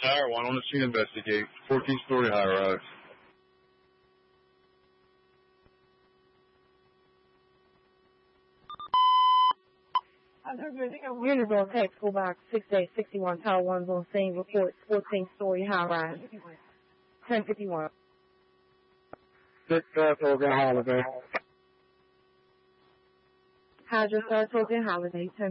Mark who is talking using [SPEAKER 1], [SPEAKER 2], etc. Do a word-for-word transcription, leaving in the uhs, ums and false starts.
[SPEAKER 1] Tower one on the scene, investigate. fourteen-story high-rise.
[SPEAKER 2] Unionville text, go back six eight six one, Tower one's on scene, report fourteen-story high-rise. ten fifty-one.
[SPEAKER 3] six Saratoga Holiday.
[SPEAKER 2] Hydra Saratoga Holiday, ten